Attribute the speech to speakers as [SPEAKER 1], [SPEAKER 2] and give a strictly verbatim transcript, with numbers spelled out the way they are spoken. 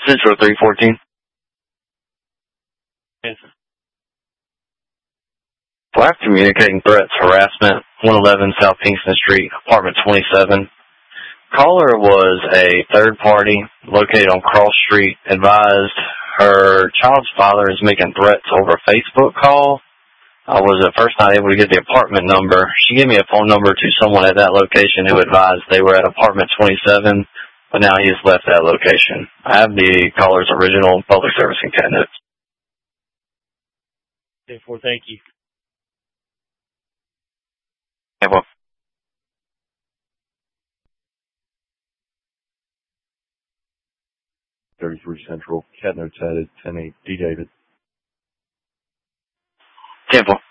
[SPEAKER 1] Central three fourteen.
[SPEAKER 2] Yes.
[SPEAKER 1] Black communicating threats, harassment, one eleven South Kingston Street, apartment twenty-seven. Caller was a third party located on Cross Street, advised her child's father is making threats over a Facebook call. I was at first not able to get the apartment number. She gave me a phone number to someone at that location who advised they were at apartment twenty-seven, but now he has left that location. I have the caller's original public service and cat notes.
[SPEAKER 2] Therefore, thank you.
[SPEAKER 1] Yeah, well.
[SPEAKER 3] thirty-three Central, cat notes added, ten eight, D. David.
[SPEAKER 1] Temple.